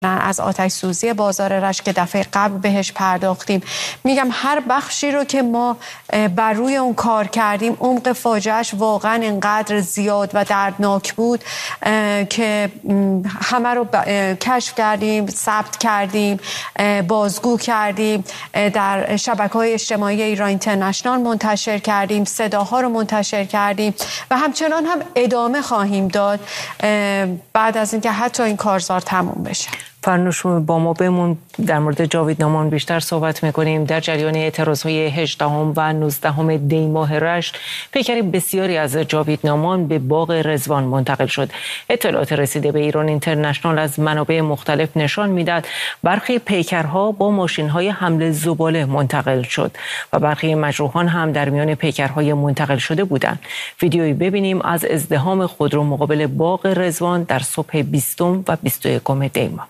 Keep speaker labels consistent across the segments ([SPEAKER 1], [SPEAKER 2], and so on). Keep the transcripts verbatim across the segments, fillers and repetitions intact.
[SPEAKER 1] از آتش سوزی بازار رشت که دفعه قبل بهش پرداختیم. میگم هر بخشی رو که ما بر روی اون کار کردیم عمق فاجعهش واقعا انقدر زیاد و دردناک بود که همه رو کشف کردیم، ثبت کردیم، بازگو کردیم، در شبکه‌های اجتماعی ایران اینترنشنال منتشر کردیم، صداها رو منتشر کردیم و همچنان هم ادامه خواهیم داد بعد از اینکه حتی این کارزار تموم بشه.
[SPEAKER 2] فرنوش با ما بمون، در مورد جاوید نامان بیشتر صحبت میکنیم. در جریان اعتراضهای هجدهم و نوزدهم دی ماه رشت پیکر بسیاری از جاوید نامان به باغ رضوان منتقل شد. اطلاعات رسیده به ایران اینترنشنال از منابع مختلف نشان میداد برخی پیکرها با ماشین‌های حمل زباله منتقل شد و برخی مجروحان هم در میان پیکرهای منتقل شده بودند. ویدیویی ببینیم از ازدحام خودرو مقابل باغ رضوان در صبح بیستم و بیست و یکم دی ماه.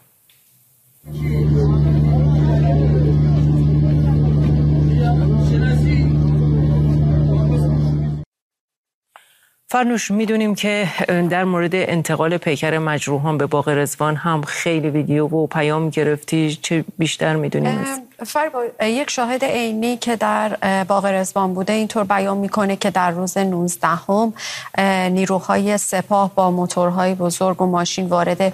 [SPEAKER 2] فرنوش، میدونیم که در مورد انتقال پیکر مجروحان به باغ رضوان هم خیلی ویدیو و پیام گرفتی، چه بیشتر میدونیم؟
[SPEAKER 1] فربا یک شاهد عینی که در باغ رضوان بوده اینطور بیان میکنه که در روز نوزدهم نیروهای سپاه با موتورهای بزرگ و ماشین وارد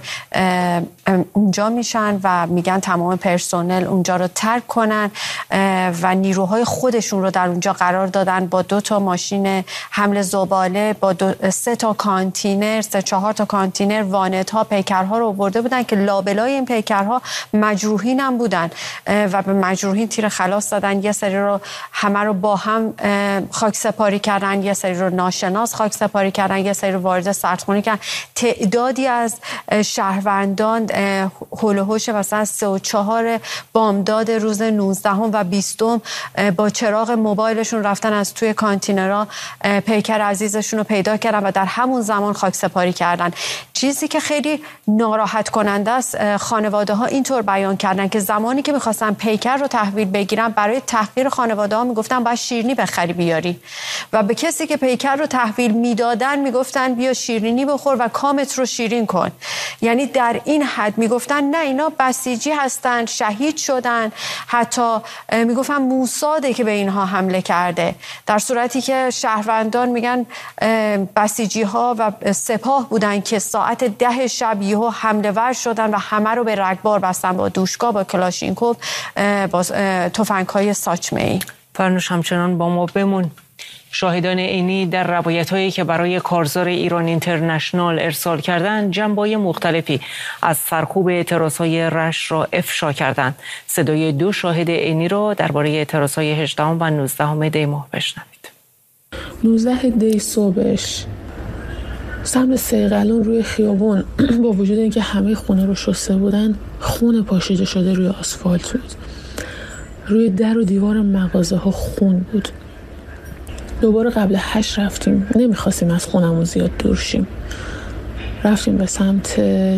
[SPEAKER 1] اونجا میشن و میگن تمام پرسنل اونجا رو ترک کنن و نیروهای خودشون رو در اونجا قرار دادن با دو تا ماشین حمل زباله، با دو، سه تا کانتینر، سه چهار تا کانتینر وانت‌ها پیکرها رو آورده بودن که لابلای این پیکرها مجروحین هم بودن و به مجروحین تیر خلاص دادن. یه سری رو همه رو با هم خاک سپاری کردن، یه سری رو ناشناس خاک سپاری کردن، یه سری رو وارد سردخونه کردن. تعدادی از شهروندان هول و هوش مثلا سه و چهار بامداد روز نوزدهم و بیستم با چراغ موبایلشون رفتن از توی کانتینرها پیکر عزیزشون رو پیدا کردن و در همون زمان خاک سپاری کردن. چیزی که خیلی ناراحت کننده است، خانواده ها اینطور بیان کردن که زمانی که می‌خواستن پیکر رو تحویل بگیرن برای تحقیر خانواده ها میگفتن باید شیرینی بخری بیاری و به کسی که پیکر رو تحویل میدادن میگفتن بیا شیرینی بخور و کامت رو شیرین کن. یعنی در این حد میگفتن نه اینا بسیجی هستن، شهید شدن، حتی میگفتن موساده که به اینها حمله کرده، در صورتی که شهروندان میگن بسیجی ها و سپاه بودن که ساعت ده شب یهو حمله ور شدن و همه رو به رگبار بستن با دوشکا، با کلاشینکوف، با تفنگ‌های ساچمه‌ای.
[SPEAKER 2] فرنوش همچنان با ما بمون. شاهدان عینی در روایت‌هایی که برای کارزار ایران اینترنشنال ارسال کردند جنبه‌های مختلفی از سرکوب اعتراضهای رشت را افشا کردند. صدای دو شاهد عینی را درباره اعتراضهای هجدهم و نوزدهم دی ماه بشنوید.
[SPEAKER 3] نوزده دی صبحش سمت صیقلون روی خیابون با وجود اینکه همه خونه رو شسته بودن خون پاشیده شده روی آسفالت بود. روی در و دیوار مغازه ها خون بود. دوباره قبل هشت رفتیم، نمیخواستیم از خونمون زیاد دور شیم، رفتیم به سمت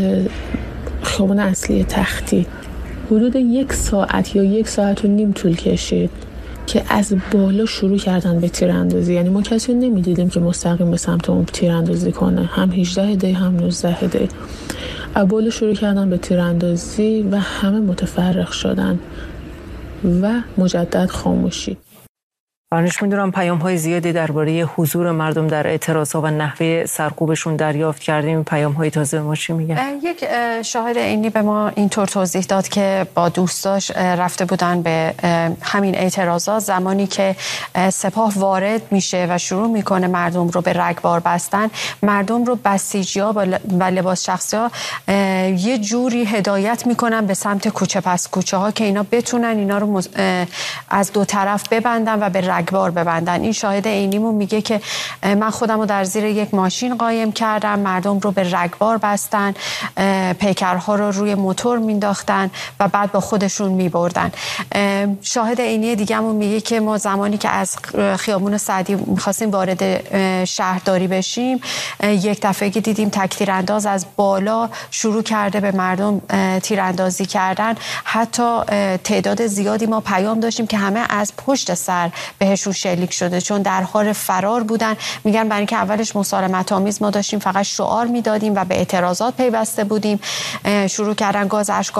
[SPEAKER 3] خیابون اصلی تختی. حدود یک ساعت یا یک ساعت و نیم طول کشید که از بالا شروع کردن به تیراندازی. یعنی ما کسی نمیدیدیم که مستقیم به سمت اون تیراندازی کنه، هم هجده دی هم نوزده دی. از بالا شروع کردن به تیراندازی و همه متفرق شدن و مجدد خاموشی.
[SPEAKER 2] فرنوش، میدونم پیام های زیادی درباره حضور مردم در اعتراضها و نحوه سرکوبشون دریافت کردیم. پیام های تازه ما چی میگن؟
[SPEAKER 1] یک شاهد عینی به ما اینطور توضیح داد که با دوستاش رفته بودن به همین اعتراضات، زمانی که سپاه وارد میشه و شروع میکنه مردم رو به رگبار بستن، مردم رو بسیجی‌ها و لباس شخصی‌ها یه جوری هدایت میکنن به سمت کوچه پس کوچه ها که اینا بتونن اینا رو از دو طرف ببندن و به رگبار ببندن. این شاهد عینیمون میگه که من خودم رو در زیر یک ماشین قایم کردم، مردم رو به رگبار بستن، پیکرها رو روی موتور مینداختن و بعد با خودشون میبردن. شاهد عینی دیگه‌مون میگه که ما زمانی که از خیابون سعدی میخواستیم وارد شهرداری بشیم، یک دفعه که دیدیم تک تیرانداز از بالا شروع کرده به مردم تیراندازی کردن. حتی تعداد زیادی ما پیام داشتیم که همه از پشت سر به بهشون شلیک شده، چون در حال فرار بودن. میگن برای اینکه اولش مسالمت آمیز ما داشتیم فقط شعار میدادیم و به اعتراضات پیوسته بودیم، شروع کردن گاز اشک